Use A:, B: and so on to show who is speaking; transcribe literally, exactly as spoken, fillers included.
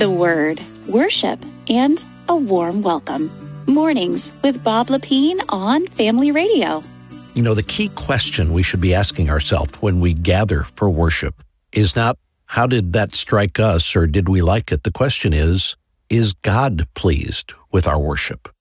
A: the Word, worship, and a warm welcome. Mornings with Bob Lepine on Family Radio.
B: You know, the key question we should be asking ourselves when we gather for worship is not, how did that strike us or did we like it? The question is, is God pleased with our worship?